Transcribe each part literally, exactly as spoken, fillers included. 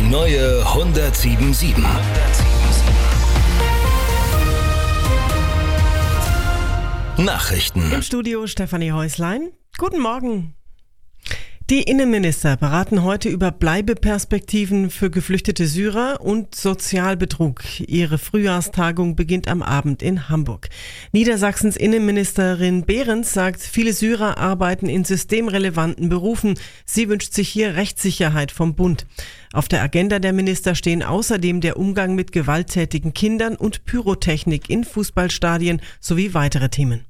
neue hundertsieben Komma sieben. Nachrichten. Im Studio Stefanie Häuslein. Guten Morgen. Die Innenminister beraten heute über Bleibeperspektiven für geflüchtete Syrer und Sozialbetrug. Ihre Frühjahrstagung beginnt am Abend in Hamburg. Niedersachsens Innenministerin Behrens sagt, viele Syrer arbeiten in systemrelevanten Berufen. Sie wünscht sich hier Rechtssicherheit vom Bund. Auf der Agenda der Minister stehen außerdem der Umgang mit gewalttätigen Kindern und Pyrotechnik in Fußballstadien sowie weitere Themen.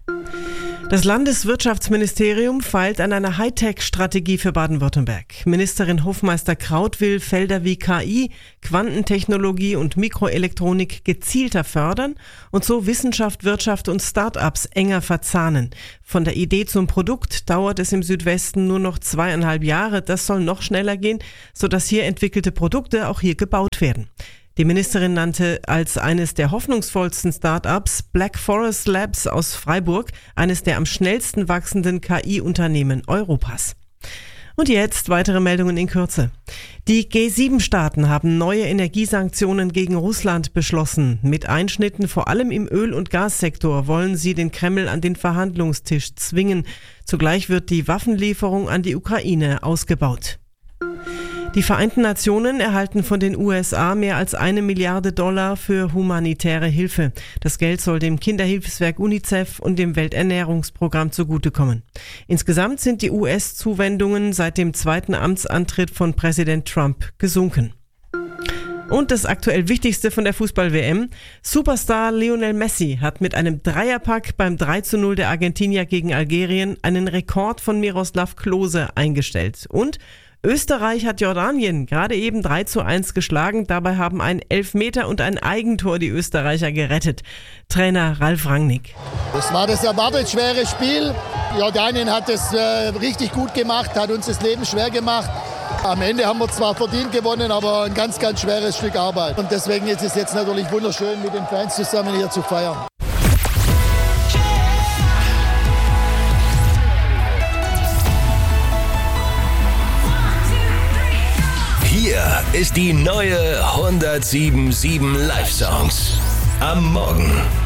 Das Landeswirtschaftsministerium feilt an einer Hightech-Strategie für Baden-Württemberg. Ministerin Hofmeister-Kraut will Felder wie K I, Quantentechnologie und Mikroelektronik gezielter fördern und so Wissenschaft, Wirtschaft und Start-ups enger verzahnen. Von der Idee zum Produkt dauert es im Südwesten nur noch zweieinhalb Jahre. Das soll noch schneller gehen, sodass hier entwickelte Produkte auch hier gebaut werden. Die Ministerin nannte als eines der hoffnungsvollsten Start-ups Black Forest Labs aus Freiburg, eines der am schnellsten wachsenden K I-Unternehmen Europas. Und jetzt weitere Meldungen in Kürze. Die G sieben Staaten haben neue Energiesanktionen gegen Russland beschlossen. Mit Einschnitten vor allem im Öl- und Gassektor wollen sie den Kreml an den Verhandlungstisch zwingen. Zugleich wird die Waffenlieferung an die Ukraine ausgebaut. Die Vereinten Nationen erhalten von den U S A mehr als eine Milliarde Dollar für humanitäre Hilfe. Das Geld soll dem Kinderhilfswerk UNICEF und dem Welternährungsprogramm zugutekommen. Insgesamt sind die U S-Zuwendungen seit dem zweiten Amtsantritt von Präsident Trump gesunken. Und das aktuell Wichtigste von der Fußball-W M. Superstar Lionel Messi hat mit einem Dreierpack beim drei zu null der Argentinier gegen Algerien einen Rekord von Miroslav Klose eingestellt. Und Österreich hat Jordanien gerade eben drei zu eins geschlagen. Dabei haben ein Elfmeter und ein Eigentor die Österreicher gerettet. Trainer Ralf Rangnick. Das war das erwartet schwere Spiel. Jordanien hat es äh, richtig gut gemacht, hat uns das Leben schwer gemacht. Am Ende haben wir zwar verdient gewonnen, aber ein ganz, ganz schweres Stück Arbeit. Und deswegen ist es jetzt natürlich wunderschön, mit den Fans zusammen hier zu feiern. Hier ist die neue hundertsieben Komma sieben Live-Songs. Am Morgen.